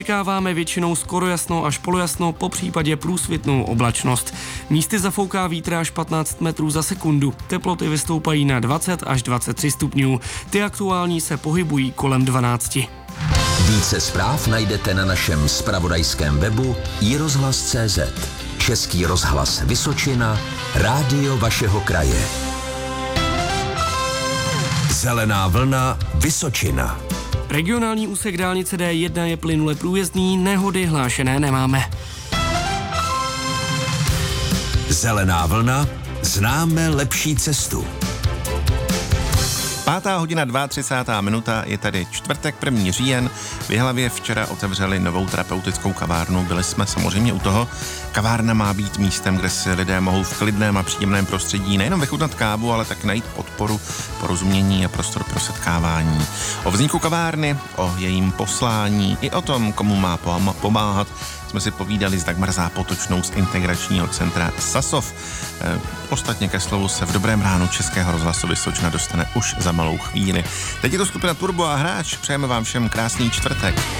Očekáváme většinou skoro jasno až polojasno, po případě průsvitnou oblačnost. Místy zafouká vítr až 15 metrů za sekundu. Teploty vystoupají na 20 až 23 stupňů. Ty aktuální se pohybují kolem 12. Více zpráv najdete na našem zpravodajském webu iRozhlas.cz. Český rozhlas Vysočina, rádio vašeho kraje. Zelená vlna Vysočina. Regionální úsek dálnice D1 je plynule průjezdný, nehody hlášené nemáme. Zelená vlna, známe lepší cestu. 5:32 je tady čtvrtek 1. říjen. V Jihlavě včera otevřeli novou terapeutickou kavárnu. Byli jsme samozřejmě u toho. Kavárna má být místem, kde si lidé mohou v klidném a příjemném prostředí nejenom vychutnat kávu, ale tak najít podporu, porozumění a prostor pro setkávání. O vzniku kavárny, o jejím poslání i o tom, komu má pomáhat, jsme si povídali s Dagmar Zápotočnou z integračního centra Sasov. Ostatně ke slovu se v Dobrém ránu Českého rozhlasu Vysočina dostane už za malou chvíli. Teď je to skupina Turbo a Hráč. Přejeme vám všem krásný čtvrtek.